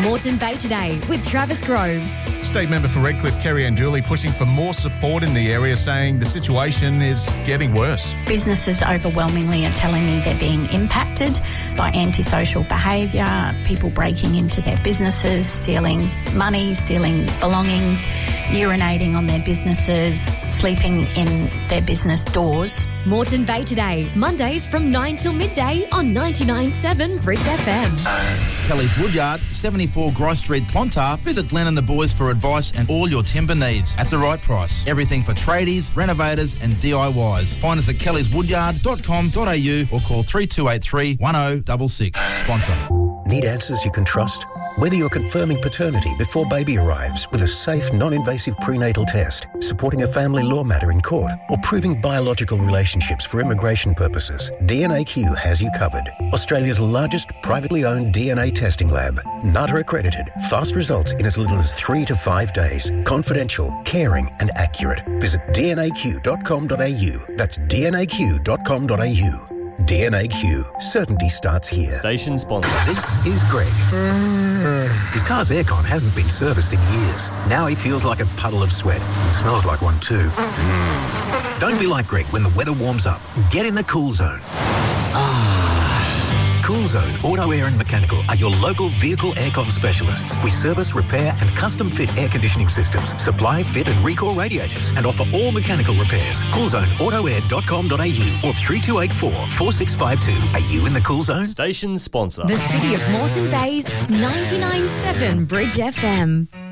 Moreton Bay Today with Travis Groves. State member for Redcliffe, Kerry Ann Dooley, pushing for more support in the area, saying the situation is getting worse. Businesses overwhelmingly are telling me they're being impacted by antisocial behaviour, people breaking into their businesses, stealing money, stealing belongings, urinating on their businesses, sleeping in their business doors. Moreton Bay Today, Mondays from 9 till midday on 99.7 Bridge FM. Kelly's Woodyard, 74 Grice Street, Clontarf. Visit Glenn and the boys for advice and all your timber needs at the right price. Everything for tradies, renovators and DIYs. Find us at kellyswoodyard.com.au or call 3283 1066. Sponsor. Need answers you can trust? Whether you're confirming paternity before baby arrives with a safe, non-invasive prenatal test, supporting a family law matter in court, or proving biological relationships for immigration purposes, DNAQ has you covered. Australia's largest privately owned DNA testing lab. NATA accredited. Fast results in as little as 3 to 5 days. Confidential, caring and accurate. Visit dnaq.com.au. That's dnaq.com.au. DNAQ. Certainty starts here. Station sponsor. This is Greg. His car's aircon hasn't been serviced in years. Now he feels like a puddle of sweat. It smells like one too. Don't be like Greg when the weather warms up. Get in the Cool Zone. Cool Zone Auto Air and Mechanical are your local vehicle aircon specialists. We service, repair and custom fit air conditioning systems, supply, fit and recall radiators and offer all mechanical repairs. CoolZoneAutoAir.com.au or 3284 4652. Are you in the Cool Zone? Station sponsor. The City of Moreton Bay's 99.7 Bridge FM.